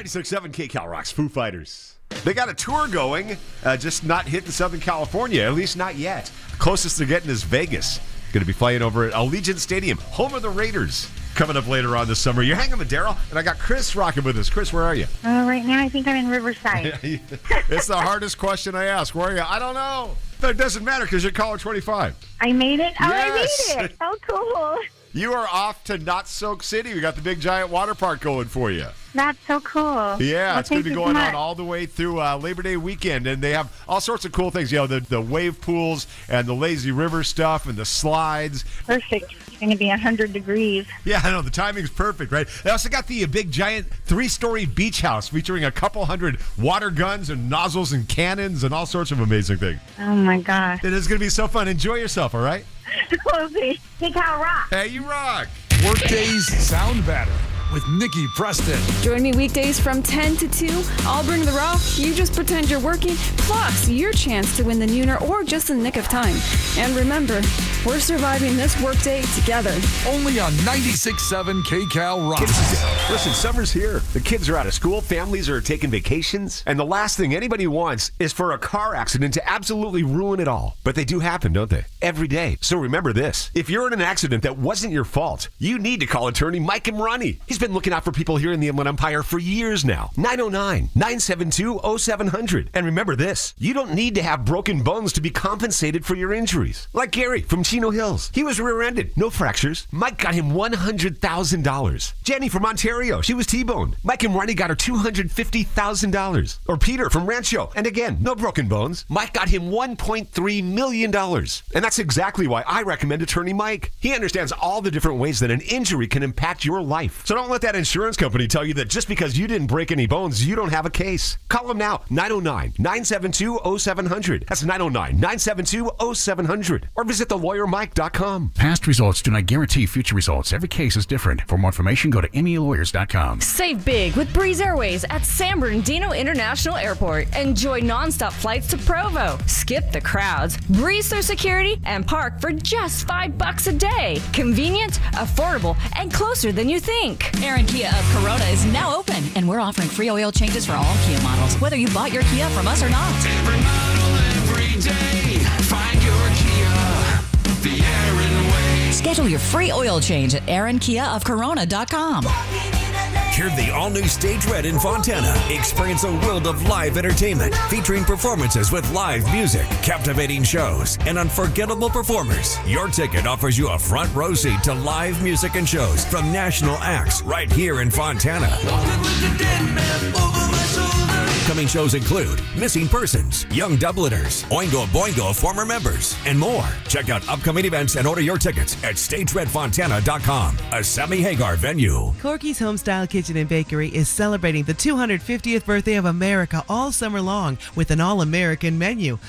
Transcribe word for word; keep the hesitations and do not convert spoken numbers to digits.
ninety-six point seven K Cal Rocks, Foo Fighters. They got a tour going, uh, just not hitting Southern California, at least not yet. Closest they're getting is Vegas. Going to be playing over at Allegiant Stadium, home of the Raiders. Coming up later on this summer. You're hanging with Daryl, and I got Chris rocking with us. Chris, where are you? Uh, right now, I think I'm in Riverside. It's the hardest question I ask. Where are you? I don't know. But it doesn't matter because you're caller twenty-five. I made it? Oh, Yes. I made it. Oh, cool. You are off to Not Soak City. We got the big giant water park going for you. That's so cool. Yeah, well, it's going to be you going so on much. all the way through uh, Labor Day weekend, and they have all sorts of cool things. You know, the, the wave pools and the lazy river stuff and the slides. Perfect. It's going to be one hundred degrees. Yeah, I know. The timing's perfect, right? They also got the uh, big giant three-story beach house featuring a couple hundred water guns and nozzles and cannons and all sorts of amazing things. Oh, my gosh. It is going to be so fun. Enjoy yourself, all right? We'll see. Take out rock. Hey, you rock. Workdays sound better with Nikki Preston. Join me weekdays from ten to two. I'll bring the rock. You just pretend you're working. Plus, your chance to win the Nooner or just the nick of time. And remember, we're surviving this workday together. Only on ninety-six point seven K Cal Rocks. Listen, summer's here. The kids are out of school, families are taking vacations, and the last thing anybody wants is for a car accident to absolutely ruin it all. But they do happen, don't they? Every day. So remember this. If you're in an accident that wasn't your fault, you need to call attorney Mike Imrani. He's been looking out for people here in the Inland Empire for years now. nine oh nine, nine seven two, oh seven hundred. And remember this. You don't need to have broken bones to be compensated for your injuries. Like Gary from Chino Hills. He was rear-ended. No fractures. Mike got him one hundred thousand dollars. Jenny from Ontario. She was T-boned. Mike and Ronnie got her two hundred fifty thousand dollars. Or Peter from Rancho. And again, no broken bones. Mike got him one point three million dollars. And that's exactly why I recommend attorney Mike. He understands all the different ways that an injury can impact your life. So don't let that insurance company tell you that just because you didn't break any bones, you don't have a case. Call them now. nine oh nine, nine seven two, oh seven hundred. That's nine oh nine, nine seven two, oh seven hundred. Or visit the lawyer mike dot com. Past results do not guarantee future results. Every case is different. For more information, go to M E lawyers dot com. Save big with Breeze Airways at San Bernardino International Airport. Enjoy nonstop flights to Provo. Skip the crowds, breeze through security, and park for just five bucks a day. Convenient, affordable, and closer than you think. Aaron Kia of Corona is now open, and we're offering free oil changes for all Kia models, whether you bought your Kia from us or not. Every model, every day. Find your Kia, the Aaron way. Schedule your free oil change at aaron kia of corona dot com. Hear the all-new Stage Red in Fontana. Experience a world of live entertainment featuring performances with live music, captivating shows, and unforgettable performers. Your ticket offers you a front row seat to live music and shows from national acts right here in Fontana. Upcoming shows include Missing Persons, Young Dubliners, Oingo Boingo former members, and more. Check out upcoming events and order your tickets at stage red fontana dot com, a Sammy Hagar venue. Corky's Homestyle Kitchen and Bakery is celebrating the two hundred fiftieth birthday of America all summer long with an all-American menu.